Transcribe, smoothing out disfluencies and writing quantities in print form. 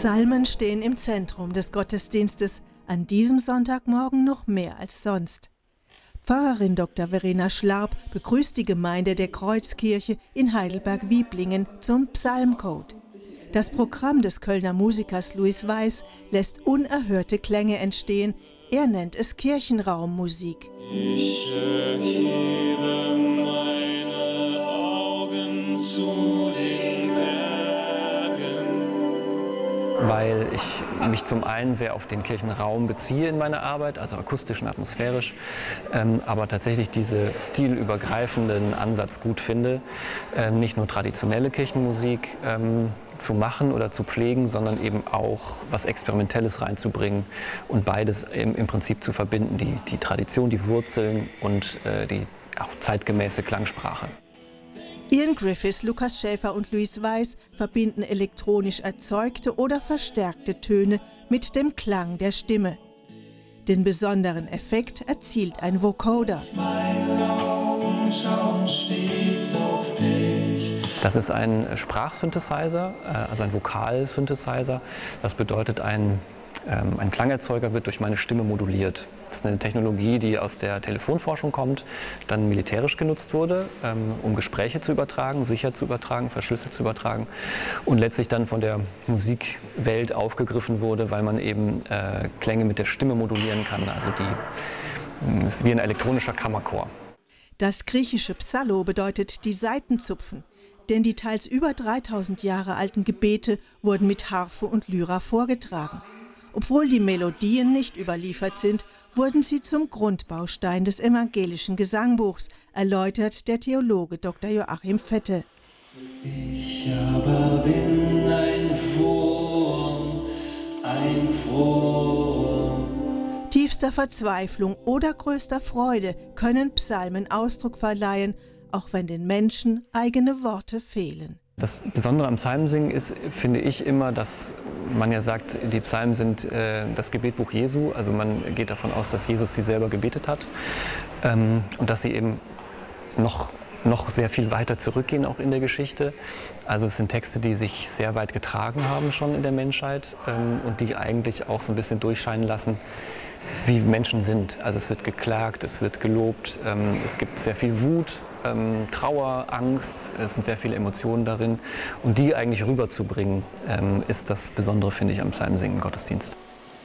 Psalmen stehen im Zentrum des Gottesdienstes, an diesem Sonntagmorgen noch mehr als sonst. Pfarrerin Dr. Verena Schlarb begrüßt die Gemeinde der Kreuzkirche in Heidelberg-Wieblingen zum Psalmcode. Das Programm des Kölner Musikers Louis Weiß lässt unerhörte Klänge entstehen. Er nennt es Kirchenraummusik. Ich erhebe meine Augen zu den Bergen. Weil ich mich zum einen sehr auf den Kirchenraum beziehe in meiner Arbeit, also akustisch und atmosphärisch, aber tatsächlich diesen stilübergreifenden Ansatz gut finde, nicht nur traditionelle Kirchenmusik zu machen oder zu pflegen, sondern eben auch was Experimentelles reinzubringen und beides im Prinzip zu verbinden, die Tradition, die Wurzeln und die auch zeitgemäße Klangsprache. Ian Griffiths, Lukas Schäfer und Louis Weiß verbinden elektronisch erzeugte oder verstärkte Töne mit dem Klang der Stimme. Den besonderen Effekt erzielt ein Vocoder. Meine Augen schauen stets auf dich. Das ist ein Sprachsynthesizer, also ein Vokalsynthesizer. Das bedeutet, ein Klangerzeuger wird durch meine Stimme moduliert. Das ist eine Technologie, die aus der Telefonforschung kommt, dann militärisch genutzt wurde, um Gespräche zu übertragen, sicher zu übertragen, verschlüsselt zu übertragen und letztlich dann von der Musikwelt aufgegriffen wurde, weil man eben Klänge mit der Stimme modulieren kann. Also ist wie ein elektronischer Kammerchor. Das griechische Psallo bedeutet die Saiten zupfen, denn die teils über 3000 Jahre alten Gebete wurden mit Harfe und Lyra vorgetragen. Obwohl die Melodien nicht überliefert sind, wurden sie zum Grundbaustein des evangelischen Gesangbuchs, erläutert der Theologe Dr. Joachim Fette. Ich aber bin ein Wurm. Tiefster Verzweiflung oder größter Freude können Psalmen Ausdruck verleihen, auch wenn den Menschen eigene Worte fehlen. Das Besondere am Psalmensingen ist, finde ich, immer, dass man ja sagt, die Psalmen sind das Gebetbuch Jesu. Also man geht davon aus, dass Jesus sie selber gebetet hat und dass sie eben noch sehr viel weiter zurückgehen, auch in der Geschichte. Also es sind Texte, die sich sehr weit getragen haben schon in der Menschheit und die eigentlich auch so ein bisschen durchscheinen lassen, wie Menschen sind. Also es wird geklagt, es wird gelobt, es gibt sehr viel Wut, Trauer, Angst, es sind sehr viele Emotionen darin. Und die eigentlich rüberzubringen, ist das Besondere, finde ich, am Psalmensingen im Gottesdienst.